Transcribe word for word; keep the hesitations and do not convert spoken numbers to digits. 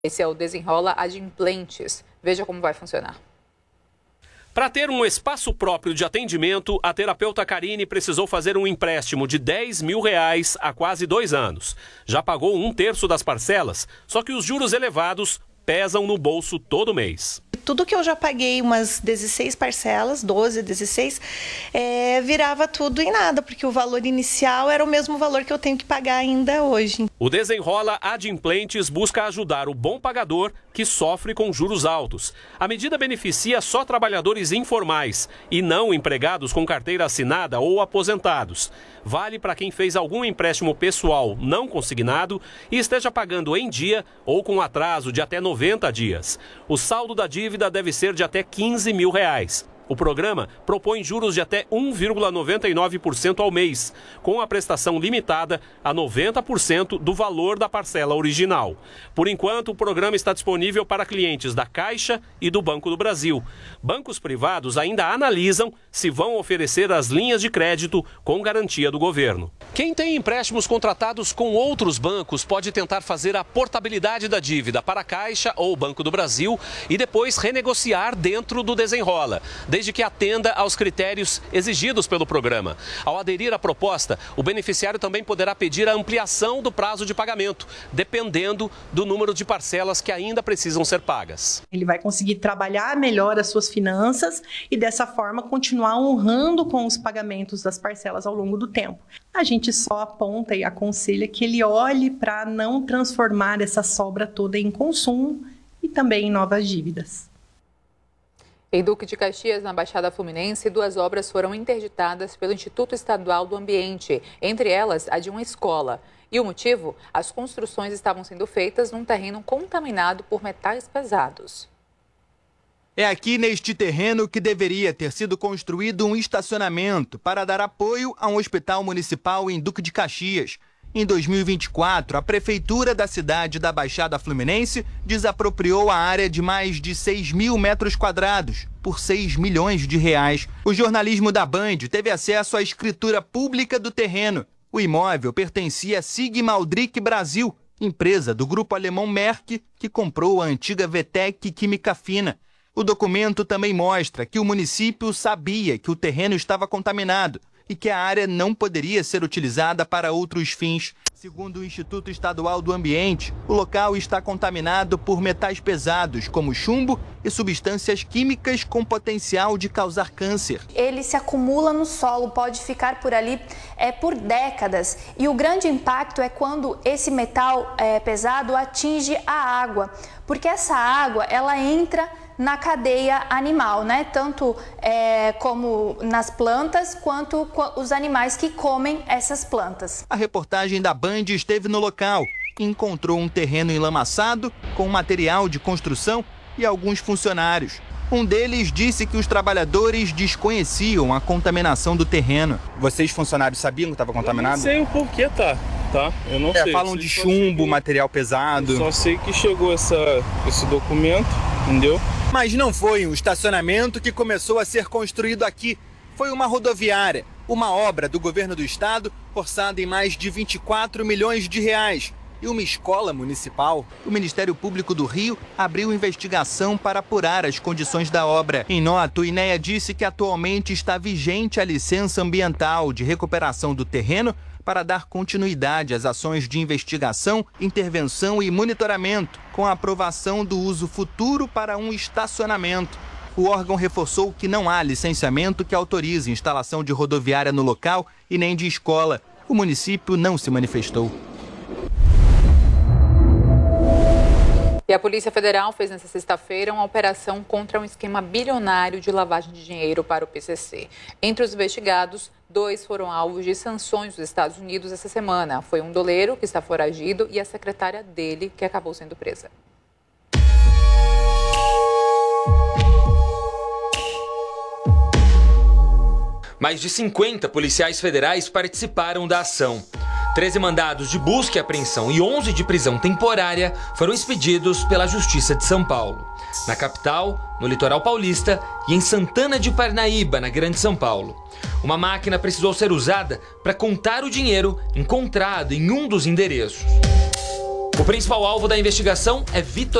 Esse é o Desenrola Adimplentes. Veja como vai funcionar. Para ter um espaço próprio de atendimento, a terapeuta Karine precisou fazer um empréstimo de dez mil reais há quase dois anos. Já pagou um terço das parcelas, só que os juros elevados pesam no bolso todo mês. Tudo que eu já paguei, umas dezesseis parcelas, doze, dezesseis, é, virava tudo em nada, porque o valor inicial era o mesmo valor que eu tenho que pagar ainda hoje. O Desenrola Adimplentes busca ajudar o bom pagador que sofre com juros altos. A medida beneficia só trabalhadores informais e não empregados com carteira assinada ou aposentados. Vale para quem fez algum empréstimo pessoal não consignado e esteja pagando em dia ou com atraso de até noventa dias. O saldo da dívida deve ser de até quinze mil reais. O programa propõe juros de até um vírgula noventa e nove por cento ao mês, com a prestação limitada a noventa por cento do valor da parcela original. Por enquanto, o programa está disponível para clientes da Caixa e do Banco do Brasil. Bancos privados ainda analisam se vão oferecer as linhas de crédito com garantia do governo. Quem tem empréstimos contratados com outros bancos pode tentar fazer a portabilidade da dívida para a Caixa ou Banco do Brasil e depois renegociar dentro do Desenrola, desde que atenda aos critérios exigidos pelo programa. Ao aderir à proposta, o beneficiário também poderá pedir a ampliação do prazo de pagamento, dependendo do número de parcelas que ainda precisam ser pagas. Ele vai conseguir trabalhar melhor as suas finanças e, dessa forma, continuar honrando com os pagamentos das parcelas ao longo do tempo. A gente só aponta e aconselha que ele olhe para não transformar essa sobra toda em consumo e também em novas dívidas. Em Duque de Caxias, na Baixada Fluminense, duas obras foram interditadas pelo Instituto Estadual do Ambiente, entre elas a de uma escola. E o motivo? As construções estavam sendo feitas num terreno contaminado por metais pesados. É aqui neste terreno que deveria ter sido construído um estacionamento para dar apoio a um hospital municipal em Duque de Caxias. Em dois mil e vinte e quatro, a prefeitura da cidade da Baixada Fluminense desapropriou a área de mais de seis mil metros quadrados por seis milhões de reais. O jornalismo da Band teve acesso à escritura pública do terreno. O imóvel pertencia a Sigma Aldrich Brasil, empresa do grupo alemão Merck, que comprou a antiga Vetec Química Fina. O documento também mostra que o município sabia que o terreno estava contaminado e que a área não poderia ser utilizada para outros fins. Segundo o Instituto Estadual do Ambiente, o local está contaminado por metais pesados, como chumbo e substâncias químicas com potencial de causar câncer. Ele se acumula no solo, pode ficar por ali é, por décadas. E o grande impacto é quando esse metal é, pesado atinge a água, porque essa água ela entra na cadeia animal, né? Tanto é, como nas plantas, quanto os animais que comem essas plantas. A reportagem da Band esteve no local e encontrou um terreno enlamaçado com material de construção e alguns funcionários. Um deles disse que os trabalhadores desconheciam a contaminação do terreno. Vocês, funcionários, sabiam que estava contaminado? Eu não sei o porquê, tá? tá? Eu não é, sei. Falam de chumbo, material pesado. Eu só sei que chegou essa, esse documento, entendeu? Mas não foi um estacionamento que começou a ser construído aqui. Foi uma rodoviária, uma obra do governo do estado, orçada em mais de vinte e quatro milhões de reais. E uma escola municipal. O Ministério Público do Rio abriu investigação para apurar as condições da obra. Em nota, o I N E A disse que atualmente está vigente a licença ambiental de recuperação do terreno para dar continuidade às ações de investigação, intervenção e monitoramento, com a aprovação do uso futuro para um estacionamento. O órgão reforçou que não há licenciamento que autorize instalação de rodoviária no local e nem de escola. O município não se manifestou. E a Polícia Federal fez nesta sexta-feira uma operação contra um esquema bilionário de lavagem de dinheiro para o P C C. Entre os investigados, dois foram alvos de sanções dos Estados Unidos essa semana. Foi um doleiro, que está foragido, e a secretária dele, que acabou sendo presa. Mais de cinquenta policiais federais participaram da ação. treze mandados de busca e apreensão e onze de prisão temporária foram expedidos pela Justiça de São Paulo. Na capital, no litoral paulista e em Santana de Parnaíba, na Grande São Paulo. Uma máquina precisou ser usada para contar o dinheiro encontrado em um dos endereços. O principal alvo da investigação é Vitor